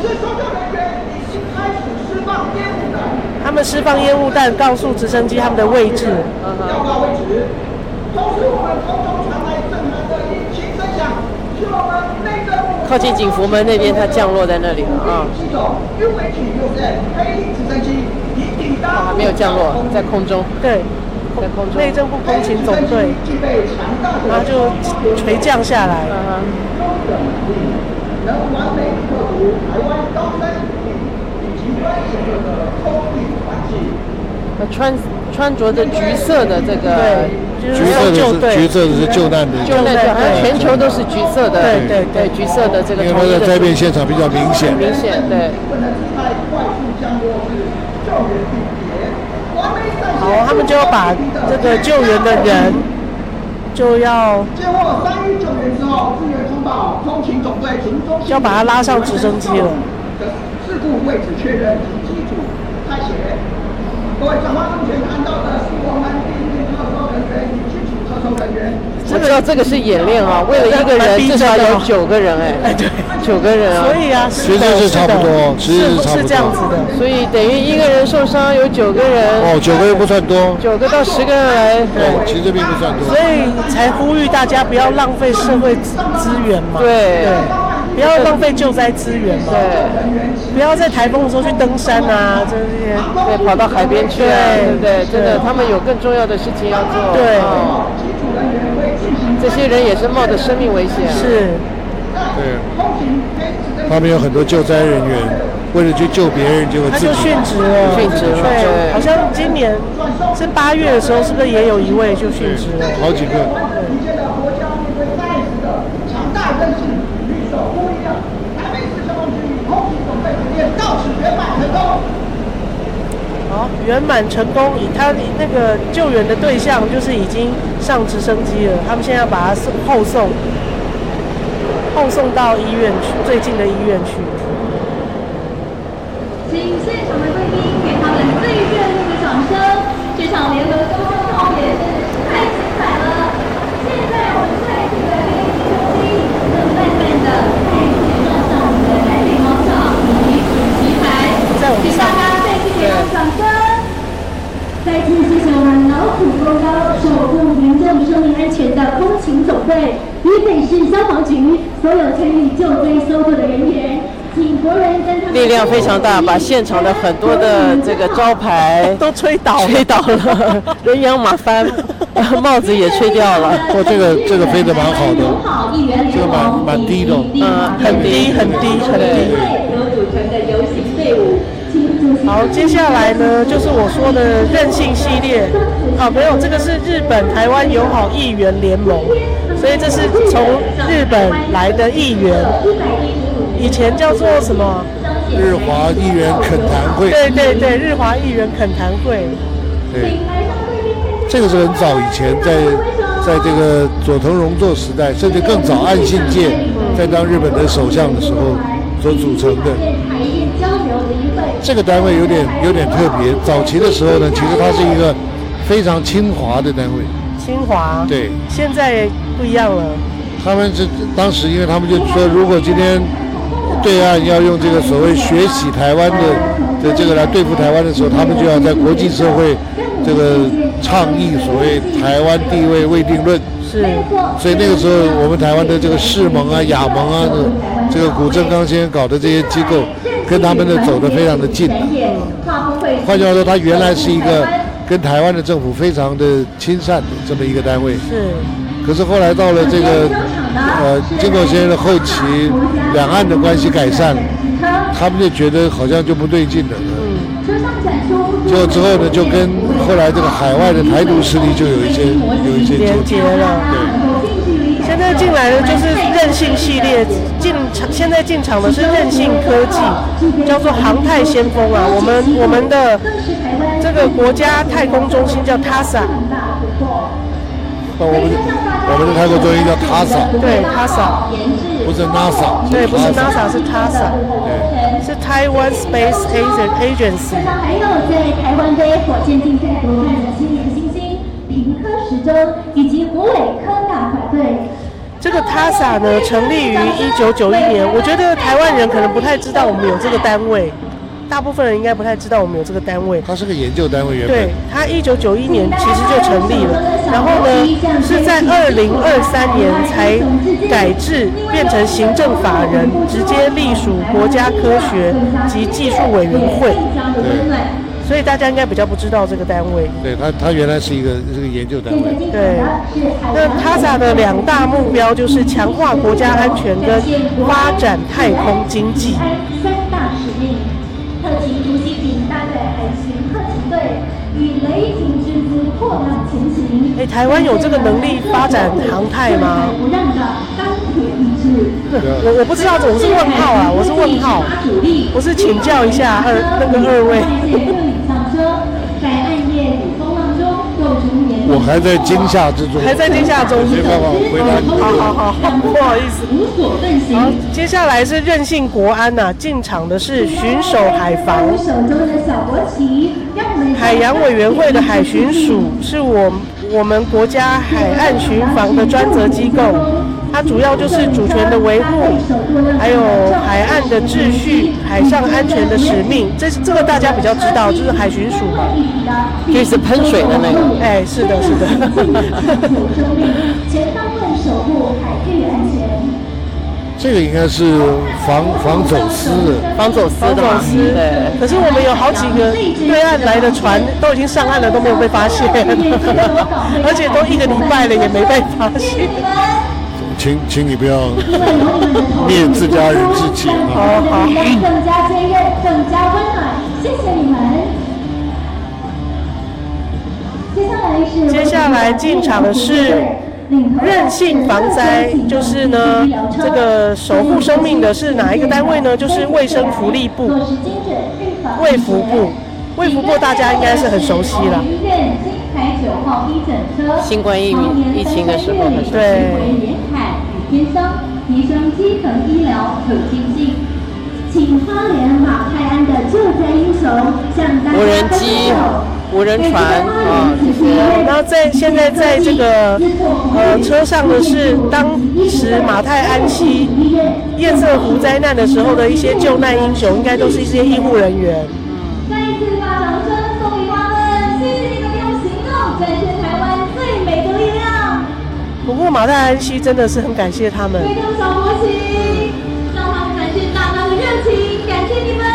他们释放烟雾弹，告诉直升机他们的位置。 靠近景福门那边，它降落在那里了啊。还没有降落，在空中。 对， 在空中。 内政部空勤总队，然后就垂降下来。能完美克服台湾高山以及关系的空域环境。 穿着着橘色的这个， 橘色的是救难的， 救难队，好像全球都是橘色的，对，橘色的这个。 因为它的灾变现场比较明显， 对。 好，他们就要把这个救援的人就要接获3一救援之后，支援通报，空勤总队行中心就要把他拉上直升机了。事故位置确认及机组开写。各位转换目前看到的是我们第一名特搜人员与基础特搜人员。 我知道这个是演练啊，为了一个人至少有9个人哎，对，9个人啊。 所以啊， 其实是差不多， 是这样子的。 所以等于一个人受伤有9个人。 哦，9个人不算多。 9个到10个人来。 对，其实并不算多。 所以才呼吁大家不要浪费社会资源嘛。 对。 不要浪费救灾资源嘛。 对。 不要在台风的时候去登山啊，这些。 对，跑到海边去啊，对不对？真的，他们有更重要的事情要做。 对。 这些人也是冒着生命危险。 是。 对。他们有很多救灾人员，为了去救别人，结果自己殉职了。 对， 好像今年是8月的时候，是不是也有一位就殉职了？ 好几个。好，圆满成功。以他那个救援的对象就是已经上直升机了，他们现在要把他后送到医院去，最近的医院去。 请现场的贵宾给他们最热烈的掌声！这场联合沟通告别真的是太精彩了。现在我们在这个联谊中心，正慢慢的开始装上我们的台北广场以及主席台，请大家再次给我掌声。再次谢谢我们劳苦功高、守护民众生命安全的空勤总队与北市消防局所有参与救灾搜救的人员。 力量非常大，把现场的很多的这个招牌都吹倒了， 人仰马翻，帽子也吹掉了。 这个飞得蛮好的，这个蛮低的， 很低。好，接下来呢，就是我说的韧性系列。没有，这个是日本台湾友好议员联盟，所以这是从日本来的议员。以前叫做什么？ 日华议员恳谈会。 对，日华议员恳谈会。 对，这个是很早以前在这个佐藤荣作时代，甚至更早岸信介在当日本的首相的时候所组成的。这个单位有点特别，早期的时候呢，其实它是一个非常亲华的单位。 亲华。对。现在不一样了。 他们是当时，因为他们就说，如果今天对岸要用这个所谓学习台湾的这个来对付台湾的时候，他们就要在国际社会这个倡议所谓台湾地位未定论。 是。 所以那个时候，我们台湾的这个世盟啊、亚盟啊，这个古正刚先生搞的这些机构，跟他们的走得非常的近。换句话说，他原来是一个跟台湾的政府非常的亲善的这么一个单位。 是。 可是后来到了这个经过先生的后期，两岸的关系改善了，他们就觉得好像就不对劲了。就之后呢，就跟后来这个海外的台独势力就有一些连接了。对。现在进来的就是韧性系列，现在进场的是韧性科技，叫做航太先锋啊。我们的这个国家太空中心叫 TASA。 我们的泰国中心叫 TASA， 对 TASA， 不是 NASA， 对，不是 NASA， 是 TASA， 对，是 Taiwan Space Agency。 还有在台湾杯火箭竞赛夺冠的新年新星平科时钟以及虎尾科大团队。 这个 TASA 呢，成立于1991年。我觉得台湾人可能不太知道我们有这个单位，大部分人应该不太知道我们有这个单位。 它是个研究单位，原本对，它1991年其实就成立了，然后呢是在2023年才改制变成行政法人，直接隶属国家科学及技术委员会。 对。 所以大家应该比较不知道这个单位。 对，它原来是一个研究单位。 对，那 TASA 的2大目标就是强化国家安全跟发展太空经济。 3大使命：特勤突袭艇大队海巡特勤队与雷霆之姿破浪前行。 台湾有这个能力发展航太吗？我不知道，我是问号啊，我是问号，我是请教一下二位。 我还在惊吓之中， 还在惊吓中， 没办法回答你。 好，不好意思。好，接下来是任性国安呐，进场的是巡守海防。海洋委员会的海巡署是我们国家海岸巡防的专责机构。它主要就是主权的维护，还有海岸的秩序、海上安全的使命。这个大家比较知道，就是海巡署嘛， 就是喷水的那个。 是的，是的。 全方位守护海域安全。 这个应该是防走私的， 防走私的嘛。对。 可是我们有好几个对岸来的船都已经上岸了，都没有被发现，而且都1个礼拜了也没被发现。 请你不要灭自家人志气啊！ 好，更加坚韧，更加温暖，谢谢你们。 接下来进场的是韧性防灾，就是呢，这个守护生命的是哪一个单位呢？就是卫生福利部，卫福部。卫福部大家应该是很熟悉了。 新冠疫情的时候很熟悉。 对。 提升基层医疗可行性，请花莲马泰安的救灾英雄向大家无人机、无人船啊这些。 然后现在在这个车上的是当时马泰安溪堰塞湖灾难的时候的一些救难英雄，应该都是一些医护人员。 再一次把掌声送给他们，谢谢你们用行动展现台湾最美的力量。 不过马泰安溪真的是很感谢他们。 推动小国旗，让他们展现大大的热情，感谢你们。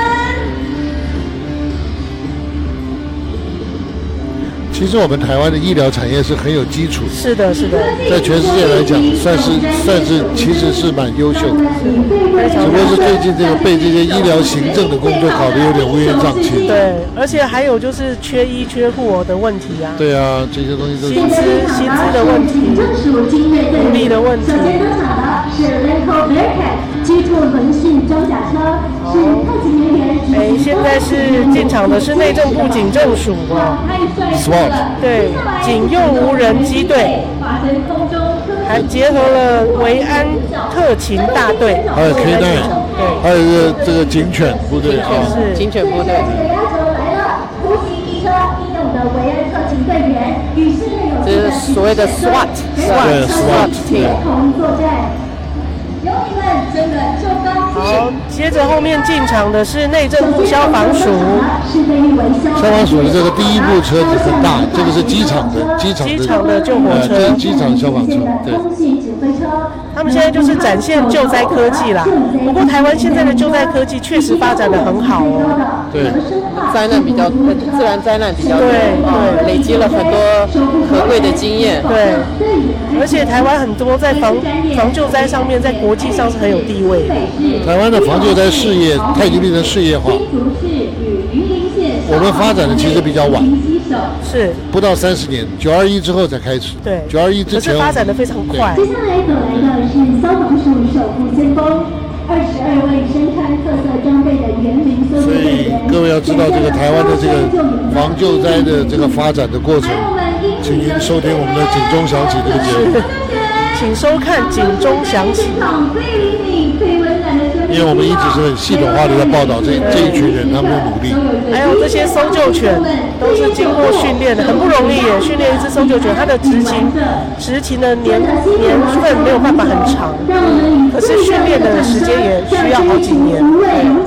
其实我们台湾的医疗产业是很有基础， 是的，是的， 在全世界来讲，算是其实是蛮优秀的，只不过是最近这个被这些医疗行政的工作搞得有点乌烟瘴气。 对，而且还有就是缺医缺护的问题啊。 对啊，这些东西都是薪资的问题，福利的问题。 首先登场的是 Lenco Bearcat 居住轮训装甲车，是特勤人员。 现在是进场的是内政部警政署啊。 SWAT。 对，警用无人机队，还结合了维安特勤大队， 还有 K9，对，还有一个这个警犬部队啊， 是警犬部队。这是所谓的 SWAT team。 有你们，真的就刚好，接着后面进场的是内政部消防署。 消防署的这个第一部车子很大，这个是机场的救火车， 这是机场消防车，对。 他们现在就是展现救灾科技啦。不过台湾现在的救灾科技确实发展得很好哦。 对。 灾难比较自然灾难比较多，对，累积了很多可贵的经验。 对，而且台湾很多在防救灾上面，在国际上是很有地位的。 台湾的防救灾事业，它已经变成事业化。我们发展的其实比较晚， 是不到30年，921之后才开始。 对 ，921之前可是发展的非常快。 接下来走来的是消防署守护先锋，22位身穿特色装备的园林搜救队员。 所以各位要知道，这个台湾的这个防救灾的这个发展的过程，请您收听我们的警钟响起这个节目。 请收看警钟响起。 最灵敏、最温暖的声因为我们一直是很系统化的在报道这一群人他们的努力。 还有这些搜救犬都是经过训练的，很不容易耶。训练一只搜救犬，它的执勤的年份没有办法很长，可是训练的时间也需要好几年。